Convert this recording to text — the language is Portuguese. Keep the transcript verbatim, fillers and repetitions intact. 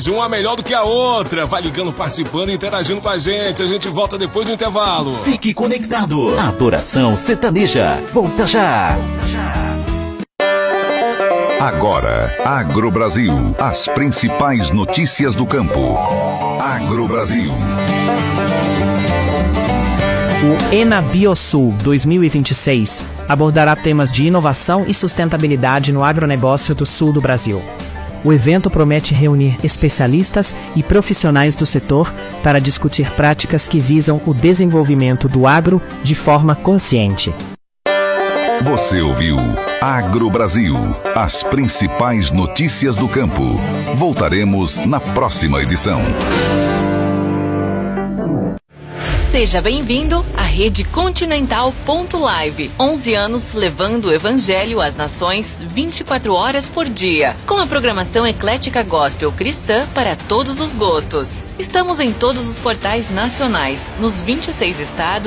Uma melhor do que a outra. Vai ligando, participando e interagindo com a gente. A gente volta depois do intervalo. Fique conectado. Adoração Sertaneja. Volta já. Volta já. Agora, Agrobrasil. As principais notícias do campo. Agrobrasil. O ENABioSul dois mil e vinte e seis abordará temas de inovação e sustentabilidade no agronegócio do sul do Brasil. O evento promete reunir especialistas e profissionais do setor para discutir práticas que visam o desenvolvimento do agro de forma consciente. Você ouviu Agrobrasil, as principais notícias do campo. Voltaremos na próxima edição. Seja bem-vindo à Rede Continental ponto live. onze anos levando o Evangelho às nações vinte e quatro horas por dia. Com a programação eclética gospel cristã para todos os gostos. Estamos em todos os portais nacionais, nos vinte e seis estados